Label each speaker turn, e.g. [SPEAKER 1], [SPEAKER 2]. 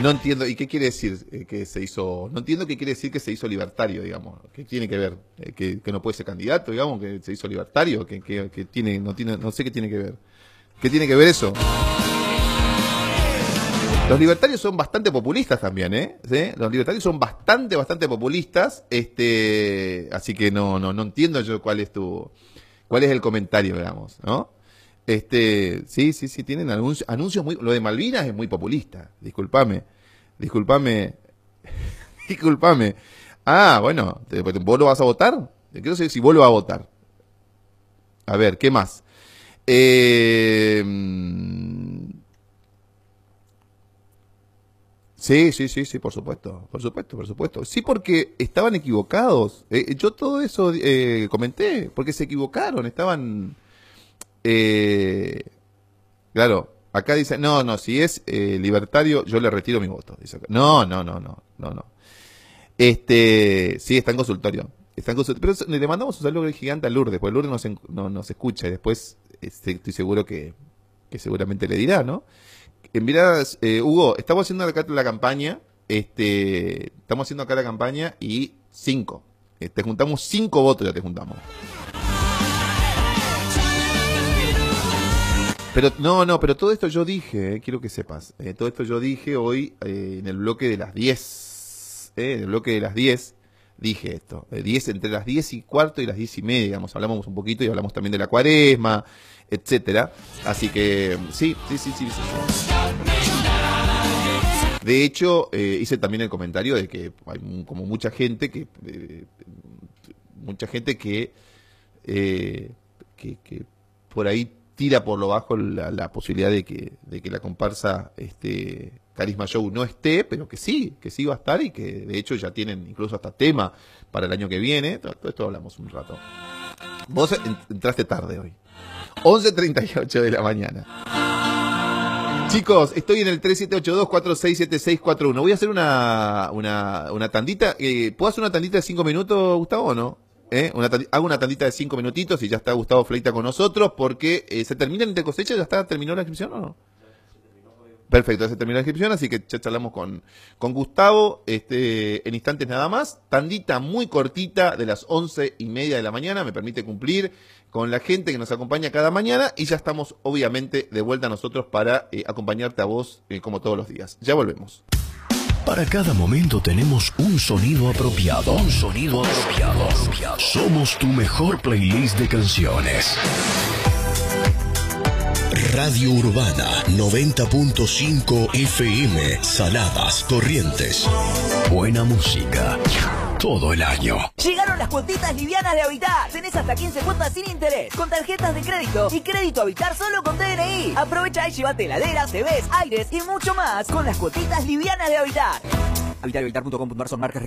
[SPEAKER 1] No entiendo, ¿y qué quiere decir que se hizo? No entiendo qué quiere decir que se hizo libertario, digamos. ¿Qué tiene que ver? Que no puede ser candidato, digamos, que se hizo libertario, que tiene, no sé qué tiene que ver. ¿Qué tiene que ver eso? Los libertarios son bastante populistas también, ¿eh? ¿Sí? Los libertarios son bastante populistas, así que no entiendo yo cuál es el comentario, digamos, ¿no? Sí, tienen anuncios muy, lo de Malvinas es muy populista, discúlpame. Ah, bueno, ¿vos lo vas a votar? Quiero saber si vos lo vas a votar. A ver, ¿qué más? Sí, por supuesto. Sí, porque estaban equivocados. Yo todo eso comenté, porque se equivocaron, estaban... claro, acá dice, no, si es libertario, yo le retiro mi voto. Dice acá. No. Sí, está en consultorio. Pero le mandamos un saludo gigante a Lourdes, porque Lourdes nos escucha y después estoy seguro que seguramente le dirá, ¿no? Mirá, Hugo, estamos haciendo acá la campaña, y 5. Te juntamos 5 votos, ya te juntamos. Pero pero todo esto yo dije, quiero que sepas, todo esto yo dije hoy en el bloque de las 10, en el bloque de las 10 dije esto, 10 entre las 10:15 y las 10:30, digamos, hablamos un poquito y hablamos también de la cuaresma, etcétera, así que sí. De hecho, hice también el comentario de que hay como mucha gente que por ahí tira por lo bajo la posibilidad de que la comparsa Carisma Show no esté, pero que sí va a estar y que de hecho ya tienen incluso hasta tema para el año que viene. Todo esto hablamos un rato. Vos entraste tarde hoy. 11:38 de la mañana. Chicos, estoy en el 3782-467641. Voy a hacer una tandita. ¿Puedo hacer una tandita de 5 minutos, Gustavo, o no? Hago una tandita de 5 minutitos y ya está Gustavo Fleita con nosotros porque se termina el de cosecha. ¿Terminó la inscripción o no? Perfecto, ya se terminó la inscripción, así que ya charlamos con Gustavo en instantes nada más. Tandita muy cortita de las 11:30 de la mañana, me permite cumplir con la gente que nos acompaña cada mañana y ya estamos obviamente de vuelta nosotros para acompañarte a vos como todos los días. Ya volvemos.
[SPEAKER 2] Para cada momento tenemos un sonido apropiado. Somos tu mejor playlist de canciones. Radio Urbana 90.5 FM, Saladas, Corrientes. Buena música todo el año.
[SPEAKER 3] Llegaron las cuotitas livianas de Habitar. Tenés hasta 15 cuotas sin interés, con tarjetas de crédito y crédito Habitar solo con DNI. Aprovecha y llévate heladeras, TVs, aires y mucho más con las cuotitas livianas de Habitar. Habitar y habitar.com.ar son marcas